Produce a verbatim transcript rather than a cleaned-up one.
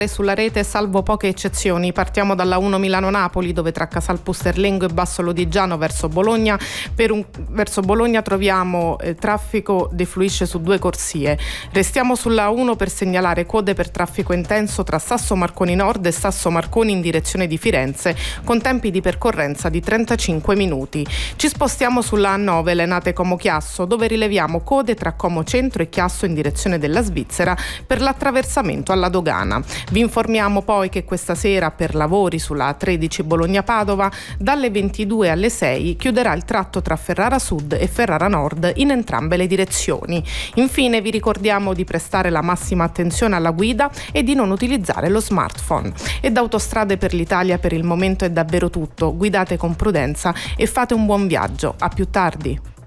Sulla rete, salvo poche eccezioni. Partiamo dalla uno Milano-Napoli, dove tra Casal Pusterlengo e Basso Lodigiano verso Bologna per un, verso Bologna troviamo eh, traffico defluisce su due corsie. Restiamo sulla uno per segnalare code per traffico intenso tra Sasso Marconi Nord e Sasso Marconi in direzione di Firenze, con tempi di percorrenza di trentacinque minuti. Ci spostiamo sulla A nove Lenate Como Chiasso, dove rileviamo code tra Como Centro e Chiasso in direzione della Svizzera per l'attraversamento alla dogana. Vi informiamo poi che questa sera per lavori sulla A tredici Bologna-Padova dalle ventidue alle sei chiuderà il tratto tra Ferrara Sud e Ferrara Nord in entrambe le direzioni. Infine vi ricordiamo di prestare la massima attenzione alla guida e di non utilizzare lo smartphone. E da Autostrade per l'Italia per il momento è davvero tutto. Guidate con prudenza e fate un buon viaggio. A più tardi.